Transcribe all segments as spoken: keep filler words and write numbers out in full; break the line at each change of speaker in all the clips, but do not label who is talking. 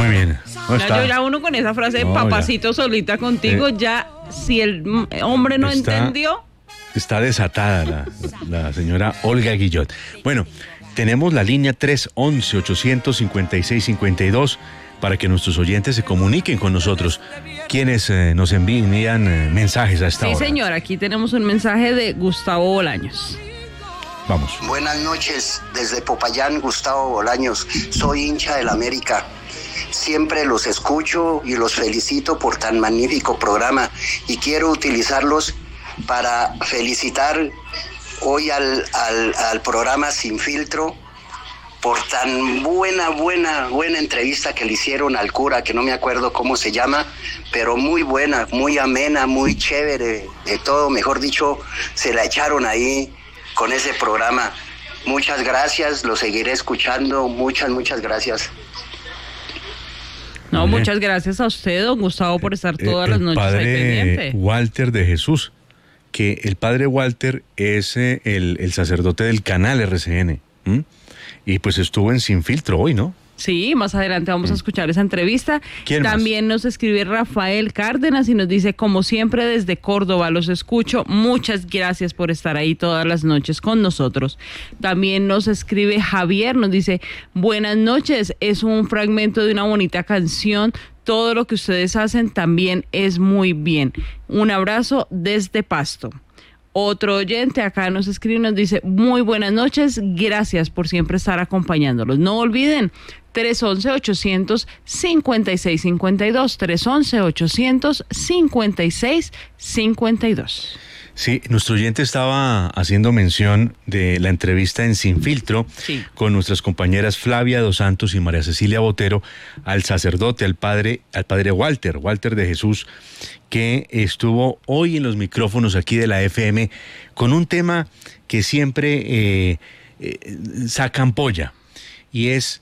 Muy bien. No
ya, yo, ya uno con esa frase de no, papacito ya. solita contigo, eh, ya si el hombre no está, entendió.
Está desatada la, la señora Olga Guillot. Bueno, tenemos la línea tres once, ochocientos cincuenta y seis cincuenta y dos para que nuestros oyentes se comuniquen con nosotros, quienes eh, nos envían eh, mensajes a esta
sí,
hora.
Sí, señor, aquí tenemos un mensaje de Gustavo Bolaños.
Vamos.
Buenas noches, desde Popayán, Gustavo Bolaños. Soy hincha del América. Siempre los escucho y los felicito por tan magnífico programa y quiero utilizarlos para felicitar hoy al, al, al programa Sin Filtro por tan buena, buena, buena entrevista que le hicieron al cura, que no me acuerdo cómo se llama, pero muy buena, muy amena, muy chévere, de todo, mejor dicho, se la echaron ahí con ese programa. Muchas gracias, lo seguiré escuchando, muchas, muchas gracias.
No, muchas gracias a usted, don Gustavo, por estar todas las noches ahí pendiente.
Walter de Jesús, que el padre Walter es eh, el, el sacerdote del canal R C N, ¿m? Y pues estuvo en Sin Filtro hoy, ¿no?
Sí, más adelante vamos a escuchar esa entrevista.
¿Quién
También
más?
Nos escribe Rafael Cárdenas y nos dice, como siempre desde Córdoba los escucho, muchas gracias por estar ahí todas las noches con nosotros. También nos escribe Javier, nos dice, buenas noches, es un fragmento de una bonita canción, todo lo que ustedes hacen también es muy bien. Un abrazo desde Pasto. Otro oyente acá nos escribe y nos dice, muy buenas noches, gracias por siempre estar acompañándolos. No olviden, tres once, ochocientos cincuenta y seis cincuenta y dos, tres once, ochocientos cincuenta y seis cincuenta y dos.
Sí, nuestro oyente estaba haciendo mención de la entrevista en Sin Filtro
sí.
con nuestras compañeras Flavia Dos Santos y María Cecilia Botero al sacerdote, al padre, al padre Walter, Walter de Jesús, que estuvo hoy en los micrófonos aquí de la F M con un tema que siempre eh, eh, saca ampolla, y es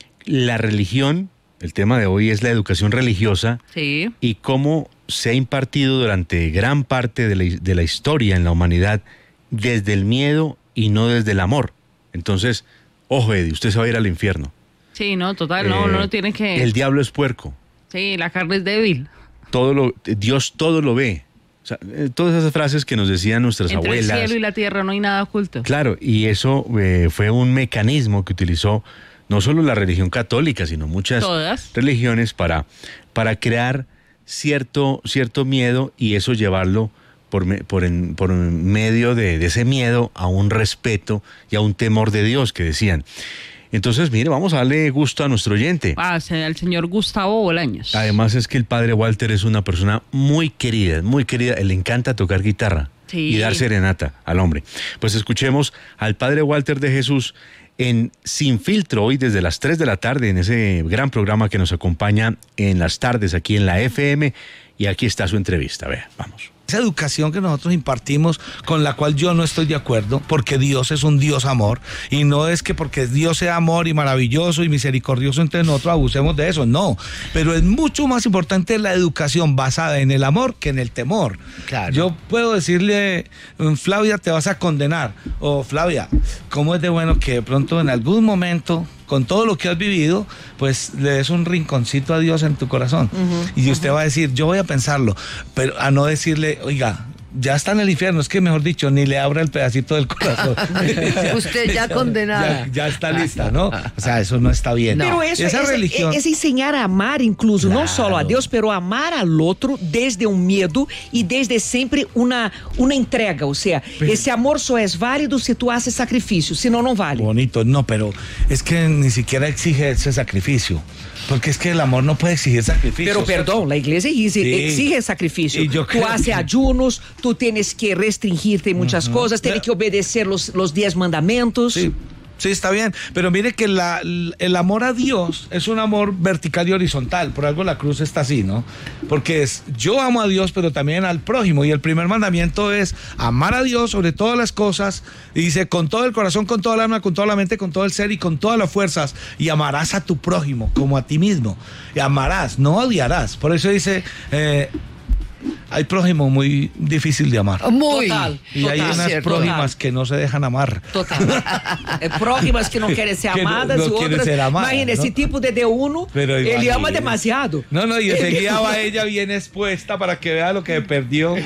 la religión. El tema de hoy es la educación religiosa
sí.
y cómo se ha impartido durante gran parte de la, de la historia en la humanidad desde el miedo y no desde el amor. Entonces, ojo, Eddie, usted se va a ir al infierno.
Sí, no, total, no, eh, no tiene que...
El diablo es puerco.
Sí, la carne es débil.
Todo lo, Dios todo lo ve. O sea, todas esas frases que nos decían nuestras
Entre
abuelas.
Entre el cielo y la tierra no hay nada oculto.
Claro, y eso eh, fue un mecanismo que utilizó no solo la religión católica, sino muchas
Todas.
religiones para, para crear cierto, cierto miedo y eso llevarlo por, me, por, en, por medio de, de ese miedo a un respeto y a un temor de Dios, que decían. Entonces, mire, vamos a darle gusto a nuestro oyente.
Ah, al señor Gustavo Bolaños.
Además es que el padre Walter es una persona muy querida, muy querida. Le encanta tocar guitarra
sí.
y dar serenata al hombre. Pues escuchemos al padre Walter de Jesús en Sin Filtro, hoy desde las tres de la tarde, en ese gran programa que nos acompaña en las tardes aquí en la F M, y aquí está su entrevista. Vea, vamos.
Esa educación que nosotros impartimos, con la cual yo no estoy de acuerdo, porque Dios es un Dios amor, y no es que porque Dios sea amor y maravilloso y misericordioso, entonces nosotros abusemos de eso, no. Pero es mucho más importante la educación basada en el amor que en el temor. Claro. Yo puedo decirle, Flavia, te vas a condenar, o Flavia, ¿cómo es de bueno que de pronto en algún momento, con todo lo que has vivido, pues le des un rinconcito a Dios en tu corazón? Uh-huh, y usted uh-huh. va a decir, yo voy a pensarlo, pero a no decirle, oiga, ya está en el infierno, es que mejor dicho, ni le abra el pedacito del corazón.
Usted ya condenada.
Ya, ya está lista, ¿no? O sea, eso no está bien.
No.
Pero eso
Esa
es,
religión...
es enseñar a amar incluso,
claro.
no solo a Dios, pero amar al otro desde un miedo y desde siempre una, una entrega. O sea, pero... ese amor solo es válido si tú haces sacrificio, si no, no vale.
Bonito, no, pero es que ni siquiera exige ese sacrificio. Porque es que el amor no puede exigir sacrificio.
Pero perdón, la iglesia exige,
sí.
exige sacrificio.
Tú
haces que... ayunos, tú tienes que restringirte muchas uh-huh. cosas, tienes que obedecer los, los diez mandamientos.
Sí. Sí, está bien, pero mire que la, el amor a Dios es un amor vertical y horizontal, por algo la cruz está así, ¿no? Porque es, yo amo a Dios, pero también al prójimo, y el primer mandamiento es amar a Dios sobre todas las cosas, y dice, con todo el corazón, con toda el alma, con toda la mente, con todo el ser y con todas las fuerzas, y amarás a tu prójimo como a ti mismo, y amarás, no odiarás, por eso dice... Eh, hay prójimo muy difícil de amar.
Muy.
Total.
Y hay
Total,
unas
cierto.
prójimas que no se dejan amar.
Total. É, próximas que não querem ser
Que não-
amadas
não
e
querem
outras.
ser amadas,
Imagina,
¿no?
esse tipo de D uno,
Pero
ele ama
imagine.
demasiado.
No, no, y enseguida va ella bien expuesta para que vea lo que perdió.